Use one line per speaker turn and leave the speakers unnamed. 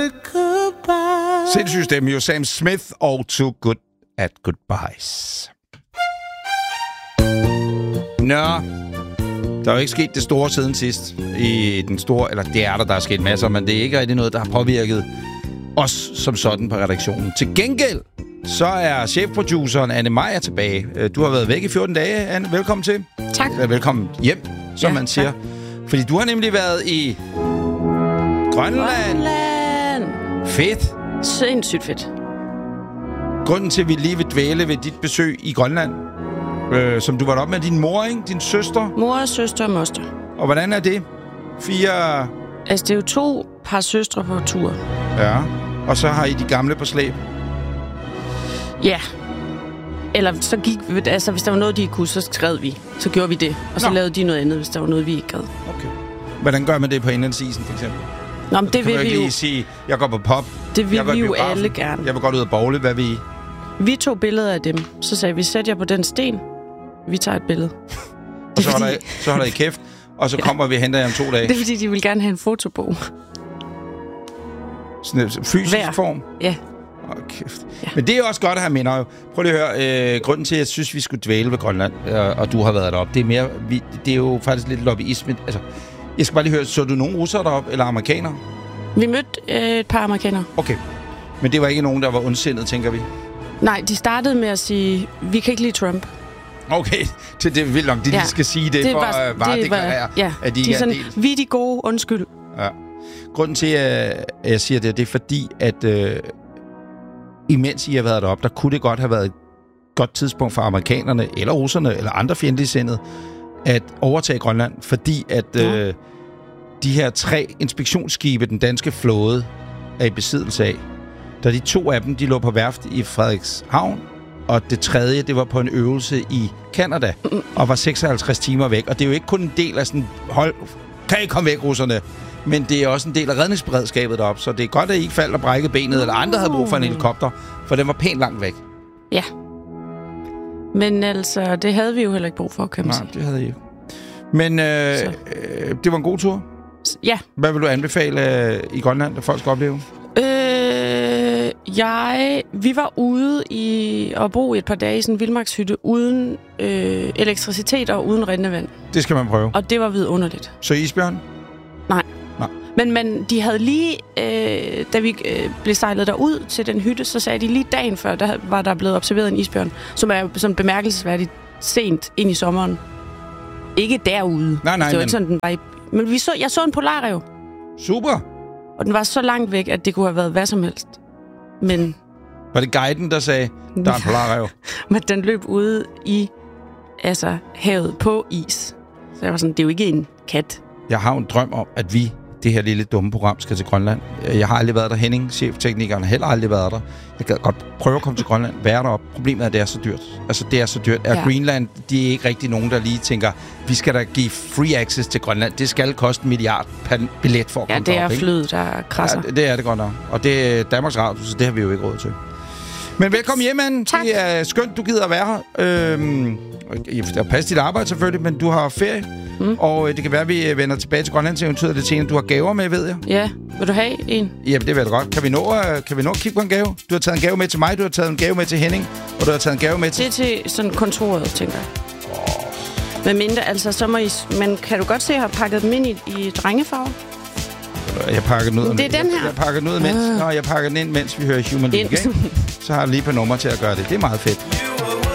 at goodbye.
Sindssygt stemme jo. Sam Smith og Too Good at Goodbyes. Nå, der er jo ikke sket det store siden sidst i den store... Eller det er der er sket masser, men det er ikke rigtig noget, der har påvirket os som sådan på redaktionen. Til gengæld, så er chefproduceren Anne Meyer tilbage. Du har været væk i 14 dage, Anne. Velkommen til.
Tak.
Velkommen hjem, som man siger. Tak. Fordi du har nemlig været i Grønland. Fedt.
Sindssygt fedt.
Grunden til, at vi lige vil dvæle ved dit besøg i Grønland, som du var op med din mor, ikke? Din søster.
Mor, søster og moster.
Og hvordan er det? 4...
Altså, det er jo 2 par søstre på tur.
Ja. Og så har I de gamle på slæb.
Ja. Eller så gik vi... Altså, hvis der var noget, de ikke kunne, så skrev vi. Så gjorde vi det. Og så lavede de noget andet, hvis der var noget, vi ikke gad.
Okay. Hvordan gør man det på indlandsisen, for eksempel?
Nå, men det vil vi jo...
sige, jeg går på pop.
Det vil vi jo alle gerne.
Jeg vil godt ud af bowle. Hvad vil I?
Vi tog billeder af dem. Så sagde vi, sæt jer på den sten. Vi tager et billede.
Og så holder I kæft. Og så kommer vi og henter jer om 2 dage.
Det er fordi, de vil gerne have en fotobog.
Sådan en fysisk form?
Ja.
Kæft. Ja. Men det er også godt at have minder jo. Prøv lige at høre. Grunden til, at jeg synes, vi skulle dvæle ved Grønland, og du har været deroppe, det er mere... det er jo faktisk lidt lobbyisme. Altså, jeg skal bare lige høre, så du nogen russere deroppe, eller amerikanere?
Vi mødte et par amerikanere.
Okay. Men det var ikke nogen, der var ondsindet, tænker vi?
Nej, de startede med at sige, vi kan ikke lide Trump.
Okay, det er vildt nok, de skal sige det for at varedeklarere, at de ikke er sådan,
vi er de gode, undskyld.
Ja. Grunden til, at jeg siger det er fordi, at imens I har været deroppe, der kunne det godt have været et godt tidspunkt for amerikanerne, eller russerne, eller andre fjendtligsindede, at overtage Grønland, fordi at de her 3 inspektionsskibe, den danske flåde, er i besiddelse af. Da de 2 af dem, de lå på værft i Frederikshavn, og det 3. det var på en øvelse i Canada, og var 56 timer væk. Og det er jo ikke kun en del af sådan, kan I komme væk, russerne? Men det er også en del af redningsberedskabet deroppe, så det er godt, at I ikke faldt og brækkede benet, eller andre havde brug for en helikopter, for den var pænt langt væk.
Ja. Men altså, det havde vi jo heller ikke brug for, kan man sige.
Nej, det havde I jo. Men det var en god tur?
Ja.
Hvad vil du anbefale i Grønland, at folk skal opleve?
Vi var ude og bo i et par dage i sådan en vildmarkshytte uden elektricitet og uden rindende vand.
Det skal man prøve.
Og det var vidunderligt.
Så isbjørn?
Nej. Men de havde lige, da vi blev sejlet derud til den hytte, så sagde de lige dagen før, der var der blevet observeret en isbjørn, som er sådan bemærkelsesværdigt sent ind i sommeren. Ikke derude.
Nej,
det var ikke sådan, den var men jeg så en polarræv.
Super.
Og den var så langt væk, at det kunne have været hvad som helst. Men...
Var det guiden, der sagde, der er en polarræv?
Men den løb ude i havet på is. Så jeg var sådan, det er jo ikke en kat.
Jeg har en drøm om, at vi, det her lille dumme program, skal til Grønland. Jeg har aldrig været der. Henning, chefteknikeren, har heller aldrig været der. Jeg kan godt prøve at komme til Grønland, være deroppe. Problemet er, at det er så dyrt. Altså, det er så dyrt. Ja. Greenland, de er ikke rigtig nogen, der lige tænker, vi skal da give free access til Grønland. Det skal koste 1 milliard per billet for at komme
derop.
Ja, det
er flyet, der krasser.
Ja, det er det godt nok. Og det er Danmarks Radio, så det har vi jo ikke råd til. Men velkommen hjem, Anne.
Tak.
Det er skønt, du gider at være her. Pas dit arbejde selvfølgelig, men du har ferie. Og det kan være, at vi vender tilbage til Grønlandseventyret lidt senere. Du har gaver med, ved jeg.
Ja, vil du have en?
Jamen, det vil jeg da godt. Kan vi nå at kigge på en gave? Du har taget en gave med til mig, du har taget en gave med til Henning, og du har taget en gave med til...
Det er til sådan kontoret, tænker jeg. Med mindre, altså, så må I... Men kan du godt se, at jeg har pakket dem ind i drengefarver?
Jeg pakker den ud.
Det er den her.
Jeg pakker den ud, mens... jeg pakker den ind, mens vi hører Human League. Så har jeg lige på nummer til at gøre det. Det er meget fedt.